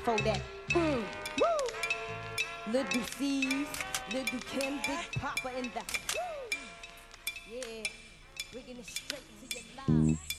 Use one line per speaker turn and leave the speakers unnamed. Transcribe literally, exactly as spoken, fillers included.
before that. Mm. Woo! Little C's, Little Kim, Big Papa in the. Woo! Yeah, bringing it straight to your life.